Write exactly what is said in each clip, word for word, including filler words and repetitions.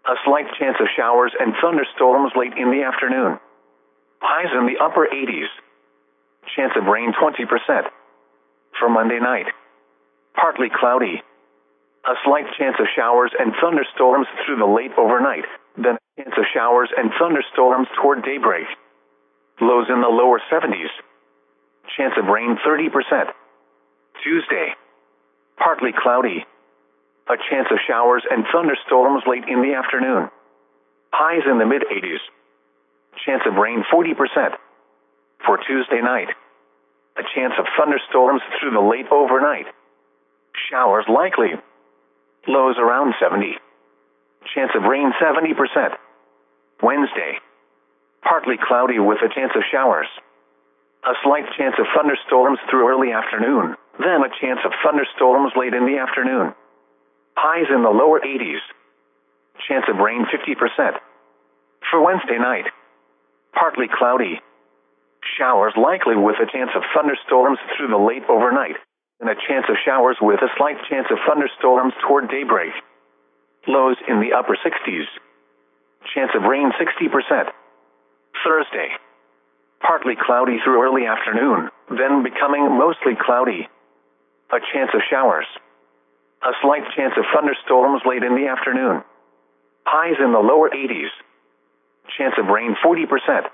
A slight chance of showers and thunderstorms late in the afternoon. Highs in the upper eighties. Chance of rain twenty percent. For Monday night, partly cloudy. A slight chance of showers and thunderstorms through the late overnight, then a chance of showers and thunderstorms toward daybreak. Lows in the lower seventies. Chance of rain thirty percent. Tuesday, partly cloudy. A chance of showers and thunderstorms late in the afternoon. Highs in the mid eighties. Chance of rain forty percent. For Tuesday night, a chance of thunderstorms through the late overnight. Showers likely. Lows around seventy. Chance of rain seventy percent. Wednesday, partly cloudy with a chance of showers. A slight chance of thunderstorms through early afternoon, then a chance of thunderstorms late in the afternoon. Highs in the lower eighties. Chance of rain fifty percent. For Wednesday night, partly cloudy. Showers likely with a chance of thunderstorms through the late overnight, and a chance of showers with a slight chance of thunderstorms toward daybreak. Lows in the upper sixties. Chance of rain sixty percent. Thursday, partly cloudy through early afternoon, then becoming mostly cloudy. A chance of showers. A slight chance of thunderstorms late in the afternoon. Highs in the lower eighties. Chance of rain forty percent.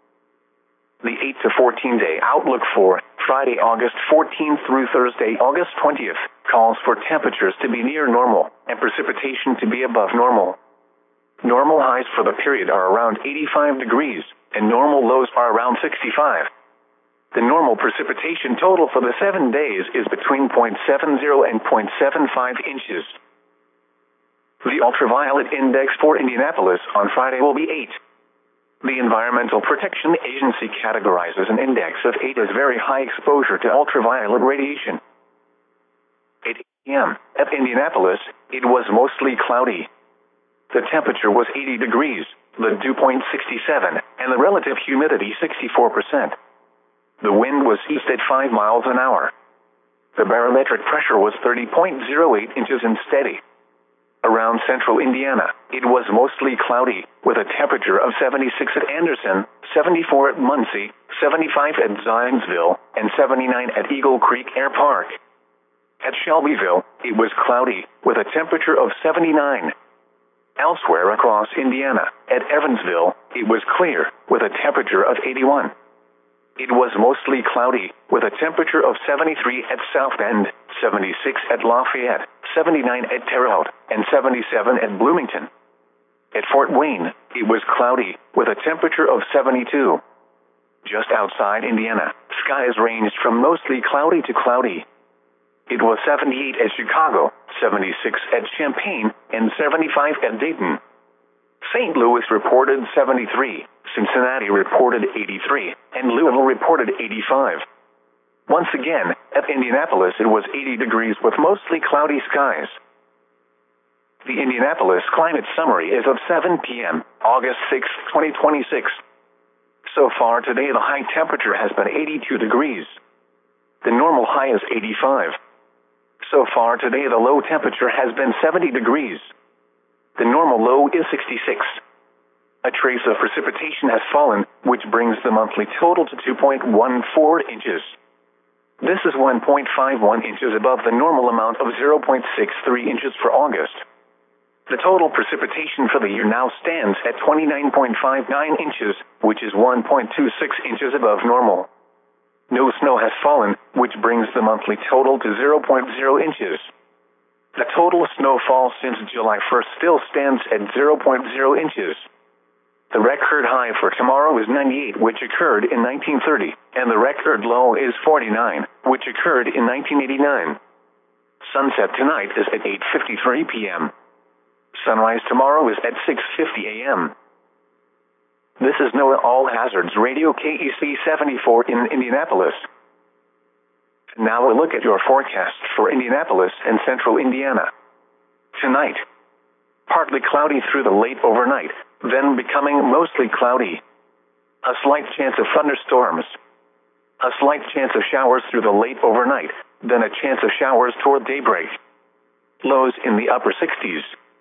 The eight to fourteen day outlook for Friday, August fourteenth through Thursday, August twentieth, calls for temperatures to be near normal and precipitation to be above normal. Normal highs for the period are around eighty-five degrees, and normal lows are around sixty-five. The normal precipitation total for the seven days is between zero point seven zero and zero point seven five inches. The ultraviolet index for Indianapolis on Friday will be eight. The Environmental Protection Agency categorizes an index of eight as very high exposure to ultraviolet radiation. eight a m at Indianapolis, it was mostly cloudy. The temperature was eighty degrees, the dew point sixty-seven, and the relative humidity sixty-four percent. The wind was east at five miles an hour. The barometric pressure was thirty point zero eight inches and steady. Around central Indiana, it was mostly cloudy, with a temperature of seventy-six at Anderson, seventy-four at Muncie, seventy-five at Zionsville, and seventy-nine at Eagle Creek Air Park. At Shelbyville, it was cloudy, with a temperature of seventy-nine. Elsewhere across Indiana, at Evansville, it was clear, with a temperature of eighty-one. It was mostly cloudy, with a temperature of seventy-three at South Bend, seventy-six at Lafayette, seventy-nine at Terre Haute, and seventy-seven at Bloomington. At Fort Wayne, it was cloudy, with a temperature of seventy-two. Just outside Indiana, skies ranged from mostly cloudy to cloudy. It was seventy-eight at Chicago, seventy-six at Champaign, and seventy-five at Dayton. Saint Louis reported seventy-three, Cincinnati reported eighty-three, and Louisville reported eighty-five. Once again, at Indianapolis it was eighty degrees with mostly cloudy skies. The Indianapolis Climate Summary is of seven p m, August sixth, twenty twenty-six. So far today the high temperature has been eighty-two degrees. The normal high is eighty-five. So far today the low temperature has been seventy degrees. The normal low is sixty-six. A trace of precipitation has fallen, which brings the monthly total to two point one four inches. This is one point five one inches above the normal amount of zero point six three inches for August. The total precipitation for the year now stands at twenty-nine point five nine inches, which is one point two six inches above normal. No snow has fallen, which brings the monthly total to zero point zero inches. The total snowfall since July first still stands at zero point zero inches. The record high for tomorrow is ninety-eight, which occurred in nineteen thirty, and the record low is forty-nine, which occurred in nineteen eighty-nine. Sunset tonight is at eight fifty-three p m Sunrise tomorrow is at six fifty a m This is NOAA All Hazards Radio K E C seventy-four in Indianapolis. Now a look at your forecast for Indianapolis and central Indiana. Tonight, partly cloudy through the late overnight, then becoming mostly cloudy. A slight chance of thunderstorms. A slight chance of showers through the late overnight, then a chance of showers toward daybreak. Lows in the upper sixties.